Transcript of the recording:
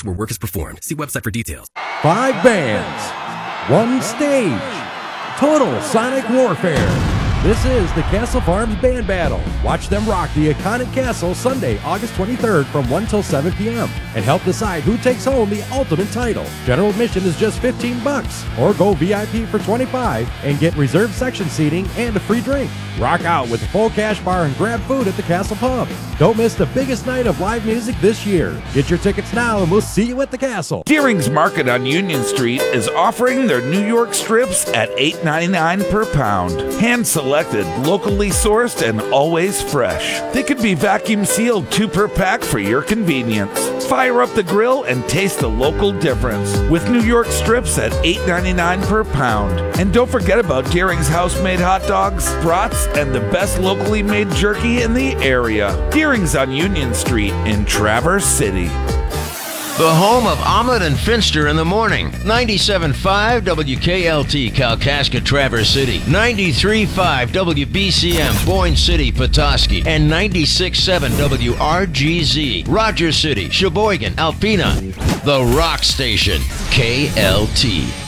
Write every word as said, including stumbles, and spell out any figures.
where work is performed. See website for details. Five bands, one stage, total sonic warfare. This is the Castle Farms Band Battle. Watch them rock the iconic castle Sunday, August twenty-third from one till seven p.m. and help decide who takes home the ultimate title. General admission is just fifteen bucks, or go V I P for twenty-five and get reserved section seating and a free drink. Rock out with a full cash bar and grab food at the Castle Pub. Don't miss the biggest night of live music this year. Get your tickets now and we'll see you at the castle. Deering's Market on Union Street is offering their New York strips at eight ninety-nine per pound. Hand selected, locally sourced, and always fresh. They could be vacuum sealed two per pack for your convenience. Fire up the grill and taste the local difference with New York strips at eight ninety-nine per pound. And don't forget about Deering's house-made hot dogs, brats, and the best locally made jerky in the area. Deering's on Union Street in Traverse City. The home of Omelet and Finster in the morning. ninety-seven point five W K L T, Kalkaska, Traverse City. ninety-three point five W B C M, Boyne City, Petoskey. And ninety-six point seven W R G Z, Rogers City, Sheboygan, Alpena. The Rock Station, K L T.